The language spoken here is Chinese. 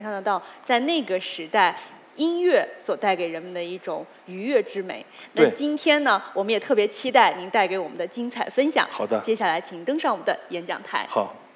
看得到，在那个时代，音乐所带给人们的一种愉悦之美。那今天呢，我们也特别期待您带给我们的精彩分享。 好的， 接下来请登上我们的演讲台。 好。